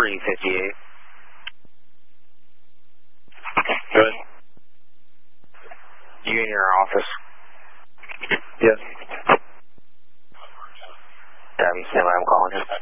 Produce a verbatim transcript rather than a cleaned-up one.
forty fifty-eight. Good. You in your office? Yes. Yeah, I'm saying I'm calling him.